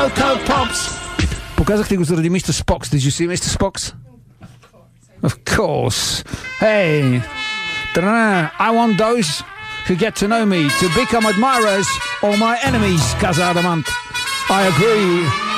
Cocoa Pops. Показах ли го заради Mr. Spox? Did you see Mr. Spox? Of course. Hey. I want those who get to know me to become admirers or my enemies, Casa Adamant. I agree.